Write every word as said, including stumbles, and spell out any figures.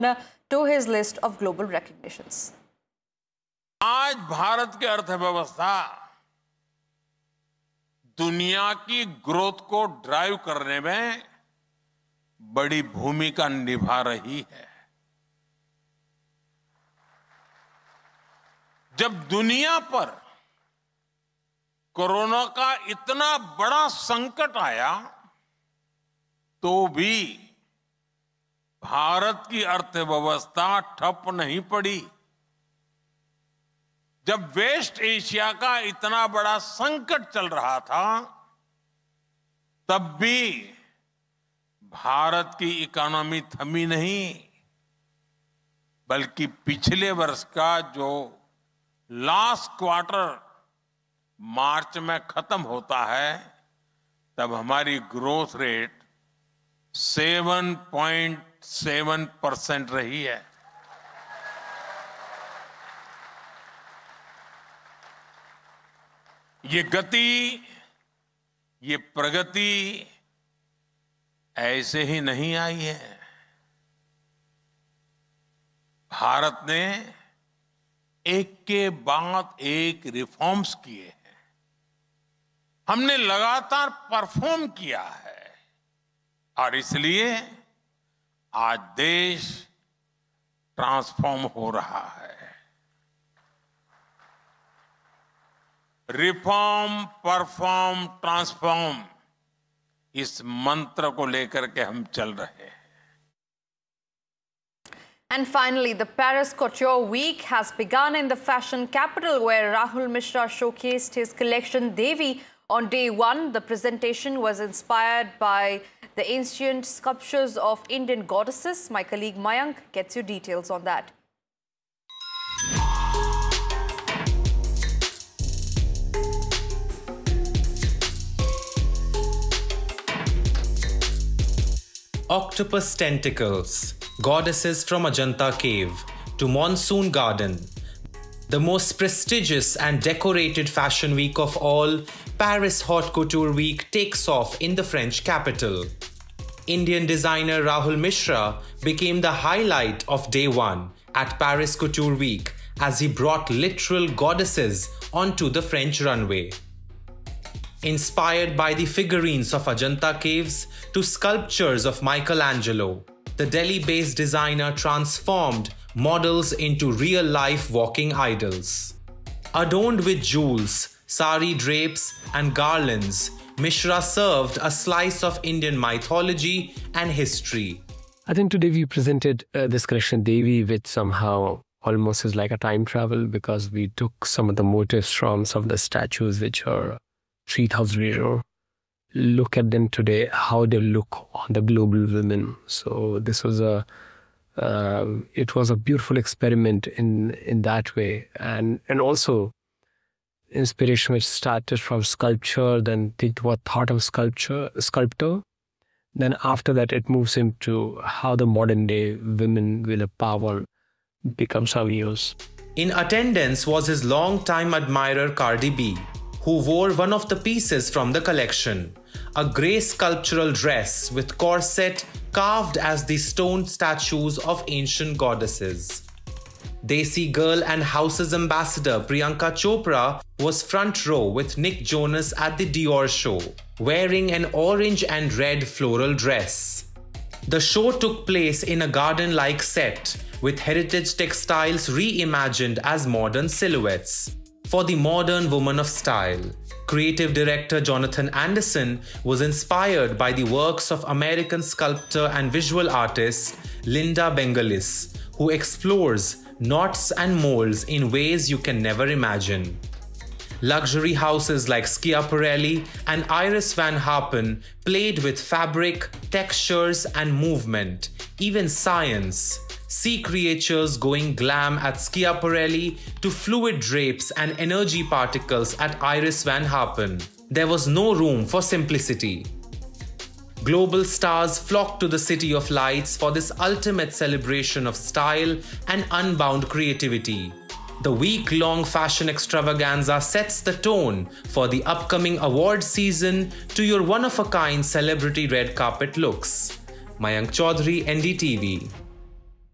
to his list of global recognitions. आज भारत की अर्थव्यवस्था दुनिया की ग्रोथ को ड्राइव करने में बड़ी भूमिका निभा रही है। जब दुनिया पर कोरोना का इतना बड़ा संकट आया तो भी भारत की अर्थव्यवस्था ठप नहीं पड़ी। जब वेस्ट एशिया का इतना बड़ा संकट चल रहा था तब भी भारत की इकोनॉमी थमी नहीं, बल्कि पिछले वर्ष का जो लास्ट क्वार्टर मार्च में खत्म होता है तब हमारी ग्रोथ रेट सात पॉइंट सात परसेंट रही है। ये गति, ये प्रगति ऐसे ही नहीं आई है। भारत ने एक के बाद एक रिफॉर्म्स किए हैं। हमने लगातार परफॉर्म किया है और इसलिए आज देश ट्रांसफॉर्म हो रहा है। रिफॉर्म, परफॉर्म, ट्रांसफॉर्म, इस मंत्र को लेकर के हम चल रहे हैं। And finally, the Paris Couture Week has begun in the fashion capital, where Rahul Mishra showcased his collection Devi on day one. The presentation was inspired by the ancient sculptures of Indian goddesses. My colleague Mayank gets you details on that. Octopus tentacles, goddesses from Ajanta Cave to Monsoon Garden. The most prestigious and decorated fashion week of all, Paris Haute Couture Week takes off in the French capital. Indian designer Rahul Mishra became the highlight of day one at Paris Couture Week as he brought literal goddesses onto the French runway. Inspired by the figurines of Ajanta caves to sculptures of Michelangelo, the Delhi-based designer transformed models into real-life walking idols. Adorned with jewels, sari drapes and garlands, Mishra served a slice of Indian mythology and history. I think today we presented uh, this collection Devi, which somehow almost is like a time travel, because we took some of the motifs from some of the statues which are three thousand years old. Look at them today, how they look on the global women. So this was a, uh, it was a beautiful experiment in in that way, and and also inspiration which started from sculpture, then think what thought of sculpture sculptor. Then after that, it moves into how the modern day women will have power become saviors. In attendance was his long-time admirer Cardi B, who wore one of the pieces from the collection, a grey sculptural dress with corset carved as the stone statues of ancient goddesses. Desi Girl and House's ambassador Priyanka Chopra was front row with Nick Jonas at the Dior show, wearing an orange and red floral dress. The show took place in a garden-like set, with heritage textiles reimagined as modern silhouettes. For the modern woman of style, creative director Jonathan Anderson was inspired by the works of American sculptor and visual artist Linda Bengalis, who explores knots and molds in ways you can never imagine. Luxury houses like Schiaparelli and Iris Van Harpen played with fabric, textures and movement, even science. Sea creatures going glam at Schiaparelli to fluid drapes and energy particles at Iris Van Harpen. There was no room for simplicity. Global stars flocked to the City of Lights for this ultimate celebration of style and unbound creativity. The week-long fashion extravaganza sets the tone for the upcoming award season to your one-of-a-kind celebrity red carpet looks. Mayank Chaudhary, N D T V.